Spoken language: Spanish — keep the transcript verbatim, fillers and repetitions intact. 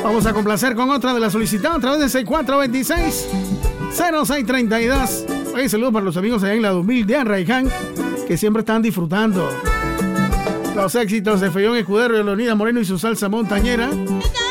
Vamos a complacer con otra de las solicitadas a través de seis cuatro dos seis, cero seis tres dos. Oye, saludos para los amigos allá en la dos mil de Arraiján, que siempre están disfrutando los éxitos de Fellón Escudero y Leonidas Moreno y su salsa montañera.